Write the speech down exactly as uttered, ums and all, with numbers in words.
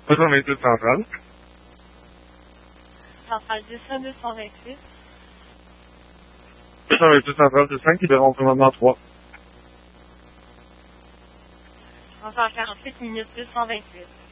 deux cent vingt-huit centrale. Centrale dix à deux cent vingt-huit. deux cent vingt-huit centrale de cinq, libérons commandement trois. Encore quarante-huit minutes deux cent vingt-huit.